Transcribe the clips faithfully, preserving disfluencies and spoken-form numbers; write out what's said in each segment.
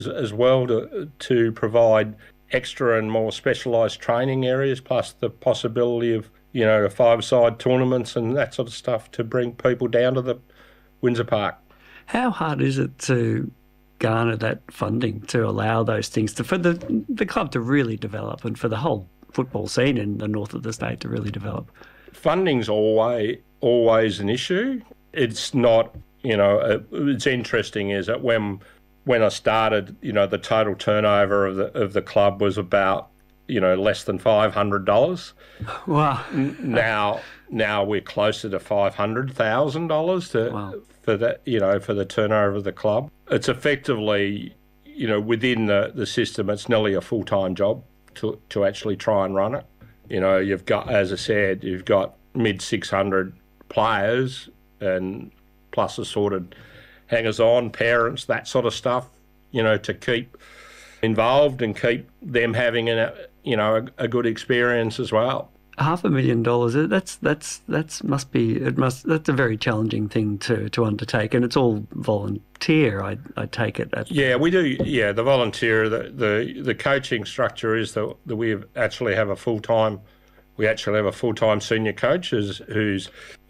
as, as well to to provide extra and more specialised training areas, plus the possibility of, you know, five-side tournaments and that sort of stuff to bring people down to the Windsor Park. How hard is it to garner that funding to allow those things to for the the club to really develop and for the whole football scene in the north of the state to really develop? Funding's always always an issue. It's not, you know, it's interesting is that when when I started, you know, the total turnover of the of the club was about, you know, less than five hundred dollars. Wow. Now now we're closer to five hundred thousand dollars to Wow. for that, you know, for the turnover of the club. It's effectively, you know, within the, the system, it's nearly a full-time job to to actually try and run it. You know, you've got, as I said, you've got mid six hundred players and plus assorted hangers-on, parents, that sort of stuff, you know, to keep involved and keep them having a, you know, a, a good experience as well. Half a million dollars. That's that's that's must be it must that's a very challenging thing to to undertake, and it's all volunteer. I I take it. At... Yeah, we do. Yeah, the volunteer, the the, the coaching structure is that, that we actually have a full time. We actually have a full time senior coach who's, who's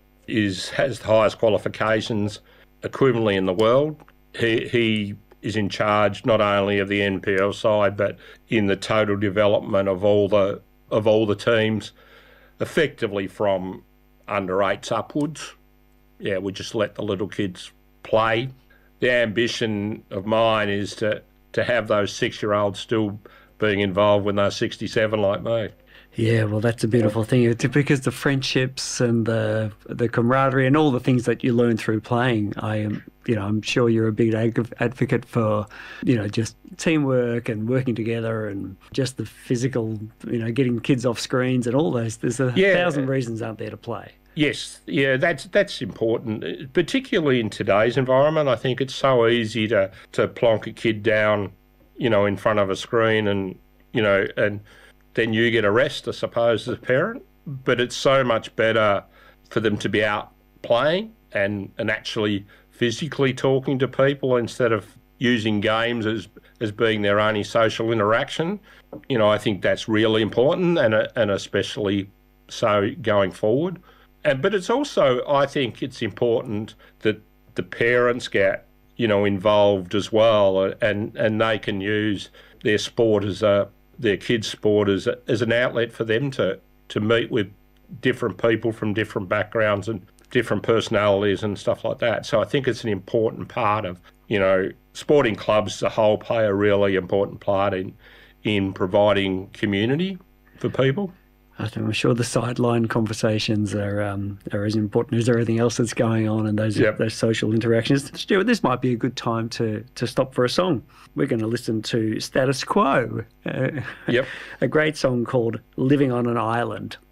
is has the highest qualifications equivalently in the world. He he is in charge not only of the N P L side but in the total development of all the of all the teams. Effectively from under eights upwards. Yeah, we just let the little kids play. The ambition of mine is to, to have those six-year-olds still being involved when they're sixty-seven like me. Yeah, well, that's a beautiful thing. It's because the friendships and the the camaraderie and all the things that you learn through playing, I am, you know, I'm sure you're a big ag- advocate for, you know, just teamwork and working together and just the physical, you know, getting kids off screens and all those. There's a Yeah. thousand reasons out there to play. Yes, yeah, that's that's important, particularly in today's environment. I think it's so easy to, to plonk a kid down, you know, in front of a screen and, you know, and then you get a rest, I suppose, as a parent. But it's so much better for them to be out playing and, and actually physically talking to people instead of using games as, as being their only social interaction. You know, I think that's really important and and especially so going forward. And, but it's also, I think it's important that the parents get, you know, involved as well, and, and they can use their sport as a, their kids' sport as, a, as an outlet for them to, to meet with different people from different backgrounds and different personalities and stuff like that. So I think it's an important part of, you know, sporting clubs as a whole play a really important part in, in providing community for people. I'm sure the sideline conversations are um, are as important as everything else that's going on and those Yep. those social interactions. Stuart, this might be a good time to to stop for a song. We're going to listen to Status Quo, uh, Yep. a great song called "Living on an Island."